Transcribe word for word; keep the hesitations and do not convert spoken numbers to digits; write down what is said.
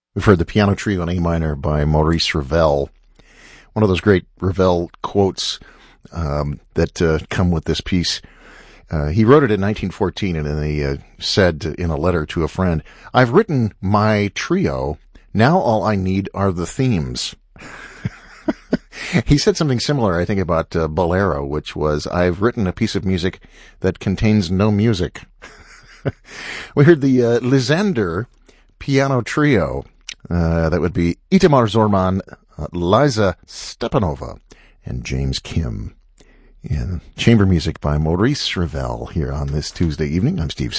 We've heard the Piano Trio in A minor by Maurice Ravel. One of those great Ravel quotes um, that uh, come with this piece. Uh, he wrote it in nineteen fourteen, and then he uh, said in a letter to a friend, "I've written my trio. Now all I need are the themes." He said something similar, I think, about uh, Bolero, which was, "I've written a piece of music that contains no music." We heard the uh, Lysander Piano Trio. Uh, that would be Itamar Zorman, uh, Liza Stepanova, and James Kim. Yeah, chamber music by Maurice Ravel here on this Tuesday evening. I'm Steve